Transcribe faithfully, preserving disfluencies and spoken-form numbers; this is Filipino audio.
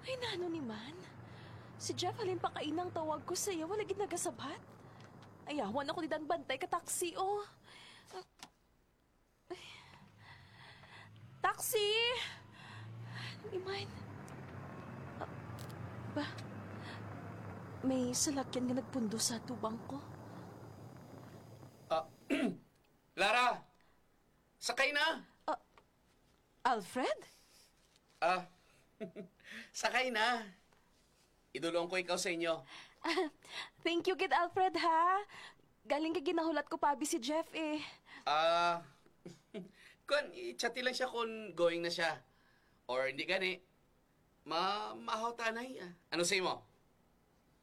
Ay, nano ni man. Si Jeff halin pa kainang tawag ko sa'yo, wala gid nagasabat. Ayawan ako ni Dan bantay ka taxi, oh. Ah, ay. Taxi! Iman. Ah, ba? May salakyan nga nagpundo sa tubang ko. Ah, Lara! Sakay na! Alfred? Ah, sakay na. Idulong ko ikaw sa inyo. Ah, thank you, Kid Alfred, ha? Galing ka ginahulat ko pabi si Jeff, eh. Ah, kun, i-chati lang siya kung going na siya. Or hindi gani. Ma, mahaw tanay. Ah. Ano sa'yo mo?